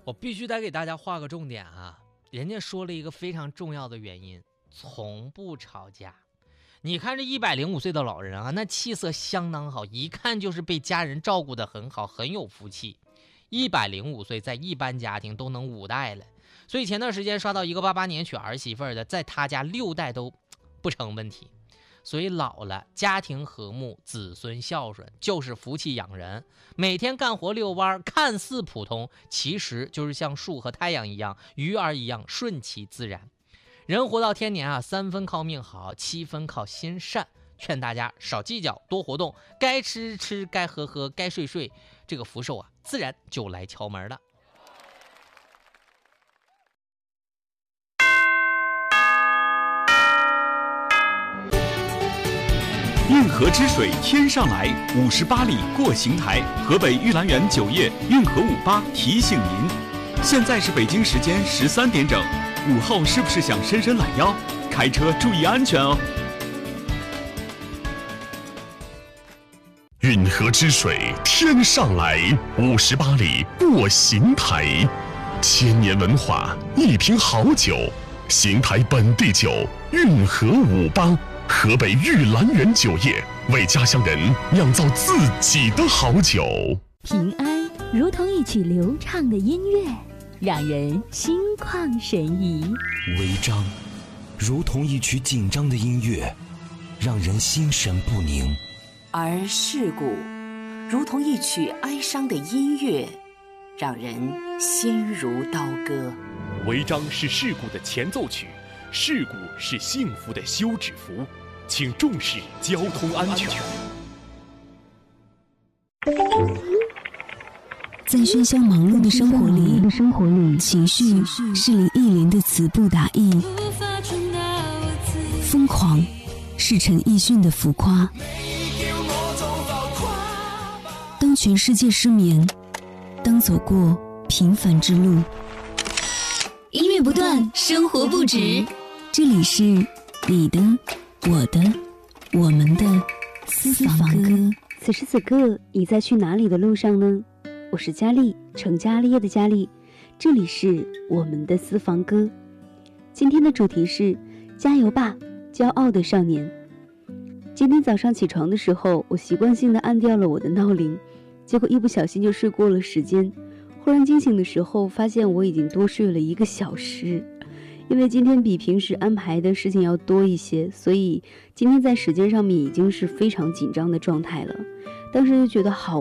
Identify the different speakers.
Speaker 1: 我必须得给大家画个重点啊！人家说了一个非常重要的原因，从不吵架。你看这105岁的老人啊，那气色相当好，一看就是被家人照顾得很好，很有福气。105岁在一般家庭都能5代了，所以前段时间刷到一个88年娶儿媳妇的，在他家6代都不成问题。所以老了，家庭和睦，子孙孝顺，就是福气养人。每天干活遛弯，看似普通，其实就是像树和太阳一样，鱼儿一样顺其自然。人活到天年啊，3分靠命好，7分靠心善。劝大家少计较，多活动，该吃吃，该喝喝，该睡睡，这个福寿啊，自然就来敲门了。
Speaker 2: 运河之水天上来，58里过邢台。河北玉兰园酒业运河58提醒您，现在是北京时间13点整，午后是不是想伸伸懒腰？开车注意安全哦。
Speaker 3: 运河之水天上来，58里过邢台。千年文化，一瓶好酒，邢台本地酒，运河58。河北玉兰园酒业为家乡人酿造自己的好酒。
Speaker 4: 平安如同一曲流畅的音乐，让人心旷神怡；
Speaker 5: 违章如同一曲紧张的音乐，让人心神不宁；
Speaker 6: 而事故如同一曲哀伤的音乐，让人心如刀割。
Speaker 7: 违章是事故的前奏曲，事故是幸福的休止符，请重视交通安全。
Speaker 8: 在喧嚣忙碌的生活里，情绪是李忆莲的词不达意，疯狂是陈奕迅的浮夸。当全世界失眠，当走过平凡之路，
Speaker 4: 音乐不断，生活不止。
Speaker 8: 这里是你的、我的、我们的私房歌。
Speaker 9: 此时此刻，你在去哪里的路上呢？我是佳丽，成家立业的佳丽。这里是我们的私房歌。今天的主题是加油吧，骄傲的少年。今天早上起床的时候，我习惯性的按掉了我的闹铃，结果一不小心就睡过了时间。忽然惊醒的时候，发现我已经多睡了1个小时。因为今天比平时安排的事情要多一些，所以今天在时间上面已经是非常紧张的状态了。当时就觉得好